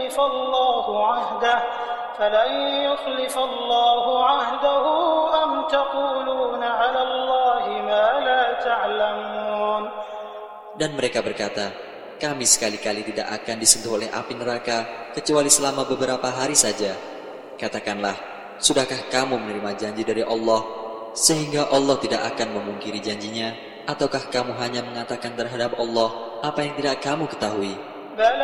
يخلف الله عهده فلن يخلف الله عهده أم تقولون على الله ما لا تعلمون. Dan mereka berkata, kami sekali-kali tidak akan disentuh oleh api neraka kecuali selama beberapa hari saja. Katakanlah, sudahkah kamu menerima janji dari Allah sehingga Allah tidak akan memungkiri janjinya? Ataukah kamu hanya mengatakan terhadap Allah apa yang tidak kamu ketahui?